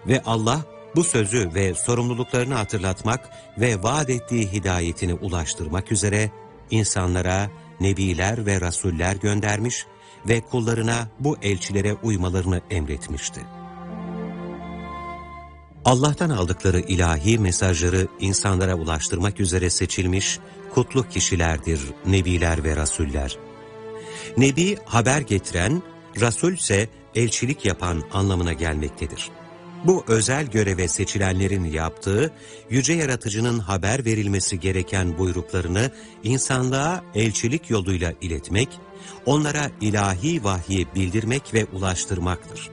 Ve Allah bu sözü ve sorumluluklarını hatırlatmak ve vaat ettiği hidayetini ulaştırmak üzere insanlara nebiler ve rasuller göndermiş ve kullarına bu elçilere uymalarını emretmişti. Allah'tan aldıkları ilahi mesajları insanlara ulaştırmak üzere seçilmiş kutlu kişilerdir nebiler ve rasuller. Nebi haber getiren, rasul ise elçilik yapan anlamına gelmektedir. Bu özel göreve seçilenlerin yaptığı, yüce yaratıcının haber verilmesi gereken buyruklarını insanlığa elçilik yoluyla iletmek, onlara ilahi vahyi bildirmek ve ulaştırmaktır.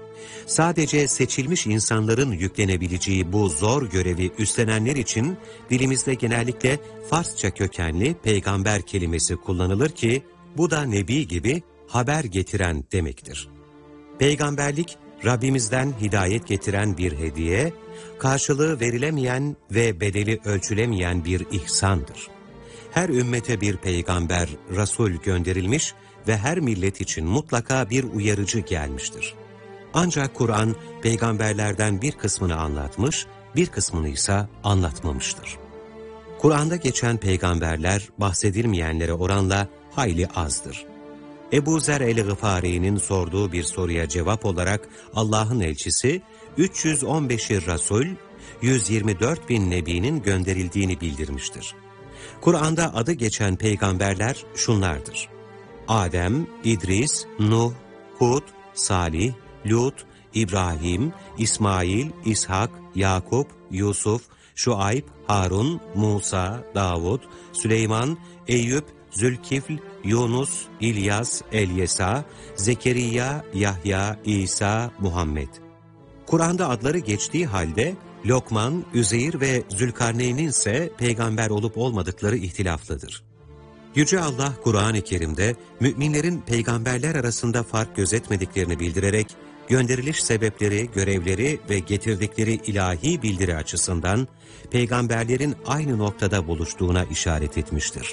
Sadece seçilmiş insanların yüklenebileceği bu zor görevi üstlenenler için dilimizde genellikle Farsça kökenli peygamber kelimesi kullanılır ki, bu da nebi gibi haber getiren demektir. Peygamberlik, Rabbimizden hidayet getiren bir hediye, karşılığı verilemeyen ve bedeli ölçülemeyen bir ihsandır. Her ümmete bir peygamber, rasul gönderilmiş ve her millet için mutlaka bir uyarıcı gelmiştir. Ancak Kur'an, peygamberlerden bir kısmını anlatmış, bir kısmını ise anlatmamıştır. Kur'an'da geçen peygamberler bahsedilmeyenlere oranla hayli azdır. Ebu Zer el-Gıfari'nin sorduğu bir soruya cevap olarak Allah'ın elçisi 315'i Rasul, 124 bin Nebi'nin gönderildiğini bildirmiştir. Kur'an'da adı geçen peygamberler şunlardır: Adem, İdris, Nuh, Hud, Salih, Lut, İbrahim, İsmail, İshak, Yakup, Yusuf, Şuayb, Harun, Musa, Davud, Süleyman, Eyüp, Zülkifl, Yunus, İlyas, Elyesa, Zekeriya, Yahya, İsa, Muhammed. Kur'an'da adları geçtiği halde Lokman, Üzeyr ve Zülkarneyn'in ise peygamber olup olmadıkları ihtilaflıdır. Yüce Allah Kur'an-ı Kerim'de müminlerin peygamberler arasında fark gözetmediklerini bildirerek gönderiliş sebepleri, görevleri ve getirdikleri ilahi bildiri açısından peygamberlerin aynı noktada buluştuğuna işaret etmiştir.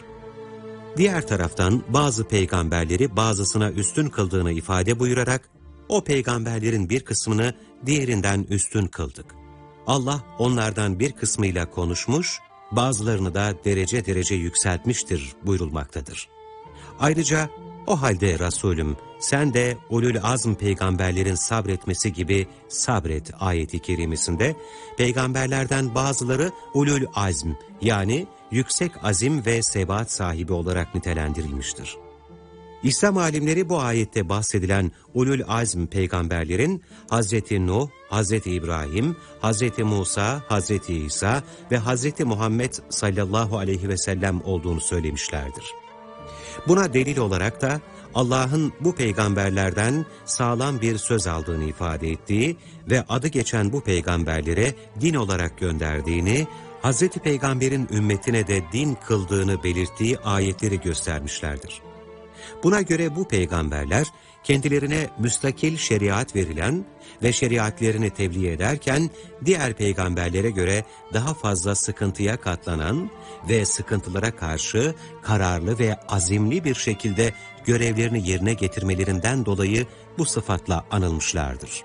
Diğer taraftan bazı peygamberleri bazısına üstün kıldığını ifade buyurarak o peygamberlerin bir kısmını diğerinden üstün kıldık. Allah onlardan bir kısmıyla konuşmuş, bazılarını da derece derece yükseltmiştir buyurulmaktadır. Ayrıca o halde Resulüm sen de ulul azm peygamberlerin sabretmesi gibi sabret ayeti kerimesinde peygamberlerden bazıları ulul azm yani yüksek azim ve sebat sahibi olarak nitelendirilmiştir. İslam alimleri bu ayette bahsedilen ulul azm peygamberlerin Hazreti Nuh, Hazreti İbrahim, Hazreti Musa, Hazreti İsa ve Hazreti Muhammed sallallahu aleyhi ve sellem olduğunu söylemişlerdir. Buna delil olarak da Allah'ın bu peygamberlerden sağlam bir söz aldığını ifade ettiği ve adı geçen bu peygamberlere din olarak gönderdiğini, Hazreti Peygamber'in ümmetine de din kıldığını belirttiği ayetleri göstermişlerdir. Buna göre bu peygamberler kendilerine müstakil şeriat verilen ve şeriatlerini tebliğ ederken diğer peygamberlere göre daha fazla sıkıntıya katlanan ve sıkıntılara karşı kararlı ve azimli bir şekilde görevlerini yerine getirmelerinden dolayı bu sıfatla anılmışlardır.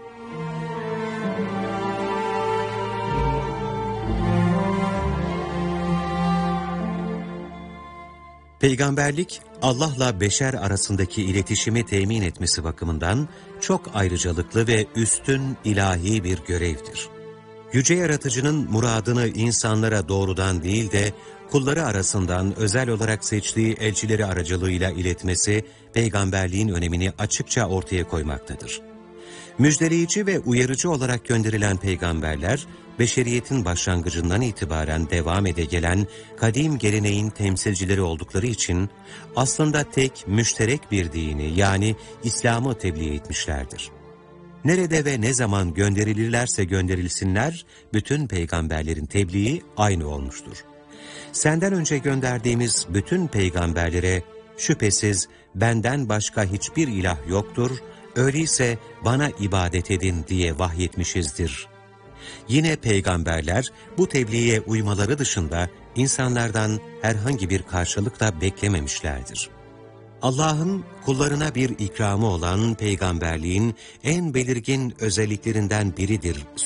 Peygamberlik, Allah'la beşer arasındaki iletişimi temin etmesi bakımından çok ayrıcalıklı ve üstün ilahi bir görevdir. Yüce Yaratıcı'nın muradını insanlara doğrudan değil de kulları arasından özel olarak seçtiği elçileri aracılığıyla iletmesi, peygamberliğin önemini açıkça ortaya koymaktadır. Müjdeleyici ve uyarıcı olarak gönderilen peygamberler, beşeriyetin başlangıcından itibaren devam ede gelen kadim geleneğin temsilcileri oldukları için aslında tek müşterek bir dini yani İslam'ı tebliğ etmişlerdir. Nerede ve ne zaman gönderilirlerse gönderilsinler, bütün peygamberlerin tebliği aynı olmuştur. Senden önce gönderdiğimiz bütün peygamberlere şüphesiz benden başka hiçbir ilah yoktur, öyleyse bana ibadet edin diye vahyetmişizdir. Yine peygamberler bu tebliğe uymaları dışında insanlardan herhangi bir karşılık da beklememişlerdir. Allah'ın kullarına bir ikramı olan peygamberliğin en belirgin özelliklerinden biridir